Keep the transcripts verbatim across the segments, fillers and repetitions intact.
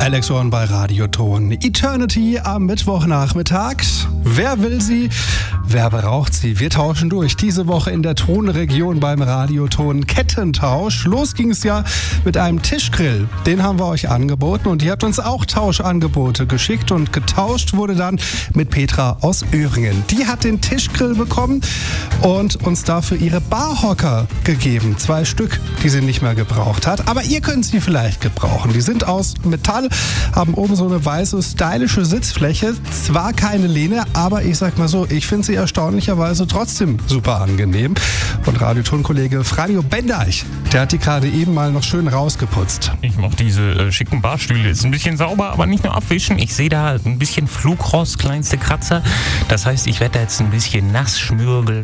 Alex Horn bei Radioton. Eternity am Mittwochnachmittag. Wer will sie? Wer braucht sie? Wir tauschen durch. Diese Woche in der Tonregion beim Radioton Kettentausch. Los ging es ja mit einem Tischgrill. Den haben wir euch angeboten und ihr habt uns auch Tauschangebote geschickt und getauscht wurde dann mit Petra aus Öhringen. Die hat den Tischgrill bekommen und uns dafür ihre Barhocker gegeben. Zwei Stück, die sie nicht mehr gebraucht hat. Aber ihr könnt sie vielleicht gebrauchen. Die sind aus Metall, haben oben so eine weiße, stylische Sitzfläche. Zwar keine Lehne, aber ich sag mal so, ich finde sie erstaunlicherweise trotzdem super angenehm. Und Radiotonkollege Franjo Bendeich, der hat die gerade eben mal noch schön rausgeputzt. Ich mochte diese äh, schicken Barstühle. Ist ein bisschen sauber, aber nicht nur abwischen. Ich sehe da ein bisschen Flugrost, kleinste Kratzer. Das heißt, ich werde da jetzt ein bisschen nass schmürgeln.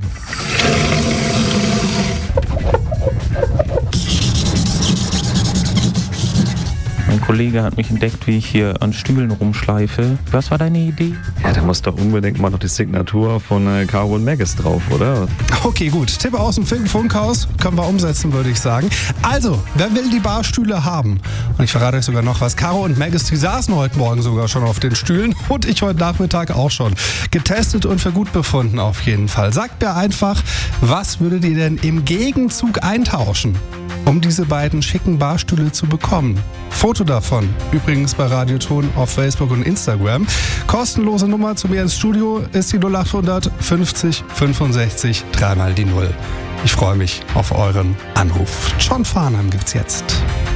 Mein Kollege hat mich entdeckt, wie ich hier an Stühlen rumschleife. Was war deine Idee? Ja, da muss doch unbedingt mal noch die Signatur von äh, Caro und Maggis drauf, oder? Okay, gut. Tipp aus dem Funkhaus. Können wir umsetzen, würde ich sagen. Also, wer will die Barstühle haben? Und ich verrate euch sogar noch was. Caro und Maggis, die saßen heute Morgen sogar schon auf den Stühlen und ich heute Nachmittag auch schon. Getestet und für gut befunden auf jeden Fall. Sagt mir einfach, was würdet ihr denn im Gegenzug eintauschen, um diese beiden schicken Barstühle zu bekommen? Foto davon, übrigens bei Radioton auf Facebook und Instagram. Kostenlose Nummer zu mir ins Studio ist die null acht hundert fünfzig fünfundsechzig dreimal die null. Ich freue mich auf euren Anruf. John Farnham gibt's jetzt.